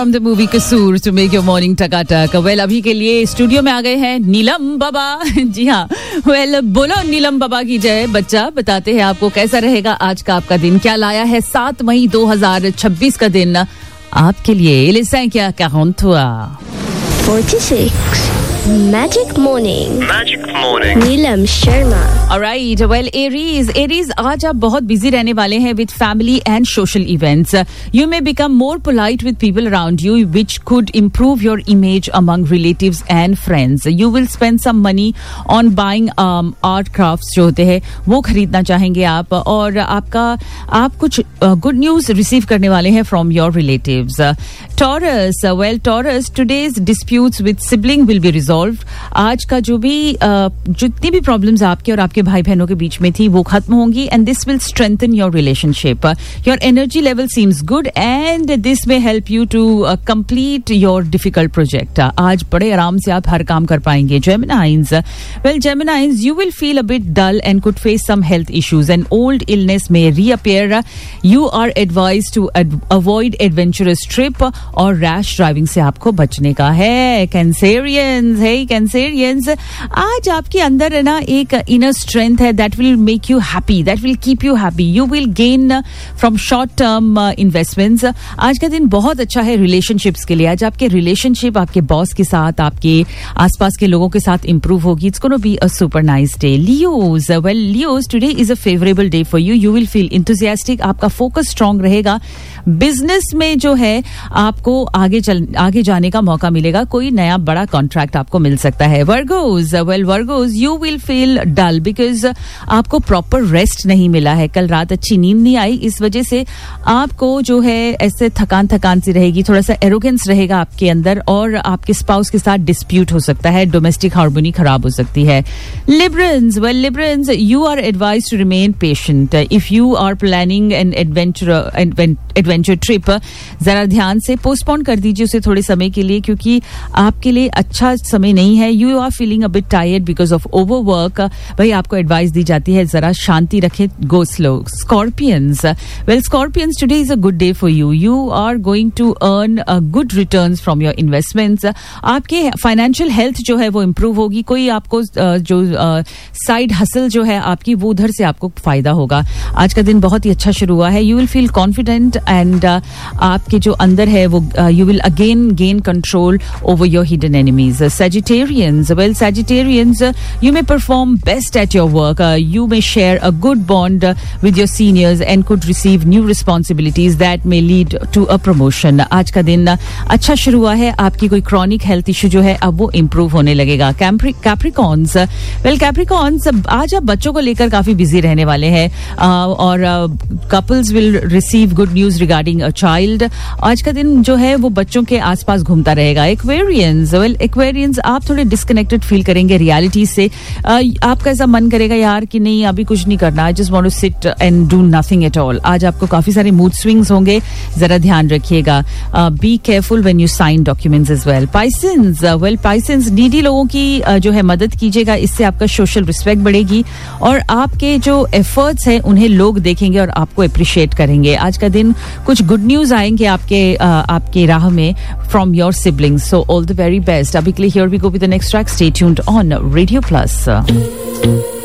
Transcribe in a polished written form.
from the movie Kasoor to make your morning Takatak. Well, अभी के लिए studio में आ गए हैं नीलम बाबा. जी हाँ. Well, बोलो नीलम बाबा की जय. बच्चा बताते हैं आपको कैसा रहेगा आज का आपका दिन. क्या लाया है 7 मई 2026 का दिन आपके लिए. लिसन क्या काउंट हुआ. 46 Magic Morning Neelam Sharma. Alright, well, Aries, आज आप बहुत बिजी रहने वाले हैं with family and social events. You may become more polite with people around you, which could improve your image among relatives and friends. You will spend some money on buying art crafts जो होते हैं वो खरीदना चाहेंगे आप, और आप कुछ good news receive करने वाले हैं from your relatives. Taurus, today's disputes with sibling will be resolved. आज का जितनी भी प्रॉब्लम्स आपके और आपके भाई बहनों के बीच में थी वो खत्म होंगी, and this will strengthen your relationship. Your energy level seems good and this may help you to complete your difficult project. आज बड़े आराम से आप हर काम कर पाएंगे. Gemini's, you will feel a bit dull and could face some health issues. An old illness may reappear. You are advised to avoid adventurous trip और rash driving से आपको बचने का है. Cancerians, आज आपके अंदर है ना एक इनर स्ट्रेंथ है that will make you happy, that will keep you happy. You will gain from short term investments. आज का दिन बहुत अच्छा है रिलेशनशिप्स के लिए. आज आपके रिलेशनशिप आपके बॉस के साथ, आपके आसपास के लोगों के साथ इंप्रूव होगी. It's going to be a super nice day. Leos, today is a favorable day for you. You will feel enthusiastic. आपका फोकस स्ट्रांग रहेगा. बिजनेस में जो है आपको आगे जाने का मौका मिलेगा. कोई नया बड़ा कॉन्ट्रैक्ट आपको मिल सकता है. Virgos, you will feel dull because आपको प्रॉपर रेस्ट नहीं मिला है. कल रात अच्छी नींद नहीं आई, इस वजह से आपको जो है ऐसे थकान सी रहेगी. थोड़ा सा एरोगेंस रहेगा आपके अंदर और आपके स्पाउस के साथ डिस्प्यूट हो सकता है. डोमेस्टिक हार्मोनी खराब हो सकती है. Librans, you are advised to remain patient. If you are planning an adventure trip, जरा ध्यान से पोस्टपोन कर दीजिए उसे थोड़े समय के लिए, क्योंकि आपके लिए अच्छा समय नहीं है. You are feeling a bit tired because of overwork. भाई आपको एडवाइस दी जाती है जरा शांति रखें, go slow. Scorpions, today is a good day for you. You are going to earn good returns from your investments. आपके फाइनेंशियल हेल्थ जो है वो इम्प्रूव होगी. कोई आपको जो साइड हसल जो है आपकी वो उधर से आपको फायदा होगा. आज का दिन बहुत ही अच्छा शुरू हुआ है. You will feel confident and आपके जो अंदर है वो you will again gain control over your hidden enemies. Sagittarians, you may perform best at your work. You may share a good bond with your seniors and could receive new responsibilities that may lead to a promotion. आज का दिन अच्छा शुरू हुआ है. आपकी कोई chronic health issue जो है अब वो इम्प्रूव होने लगेगा. Capricorns, आज आप बच्चों को लेकर काफी बिजी रहने वाले हैं और couples will receive good news regarding a child. आज का दिन जो है वो बच्चों के आसपास घूमता रहेगा. Aquarians, आप थोड़े डिस्कनेक्टेड फील करेंगे रियलिटी से. आपका ऐसा मन करेगा यार कि नहीं अभी कुछ नहीं करना, I just want to sit and do nothing at all. आज आपको काफी सारे मूड स्विंग्स होंगे, जरा ध्यान रखिएगा. Be careful when you sign documents as well. Pisceans, needy लोगों की जो है मदद कीजिएगा, इससे आपका सोशल रिस्पेक्ट बढ़ेगी और आपके जो एफर्ट्स हैं उन्हें लोग देखेंगे और आपको अप्रिशिएट करेंगे. आज का दिन कुछ गुड न्यूज आएंगे आपके राह में from your siblings. So all the very best. अभी के लिए here we go with the next track. Stay tuned on radio plus.